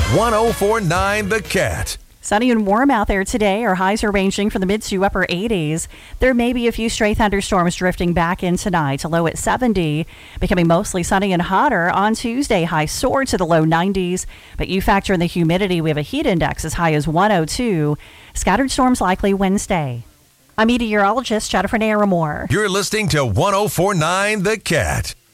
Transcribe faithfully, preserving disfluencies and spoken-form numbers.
one oh four point nine The Cat. Sunny and warm out there today. Our highs are ranging from the mid to upper eighties. There may be a few stray thunderstorms drifting back in tonight. A low at seventy, becoming mostly sunny and hotter on Tuesday. Highs soar to the low nineties, but you factor in the humidity. We have a heat index as high as one oh two. Scattered storms likely Wednesday. I'm meteorologist Jennifer Naramore. You're listening to one oh four point nine The Cat.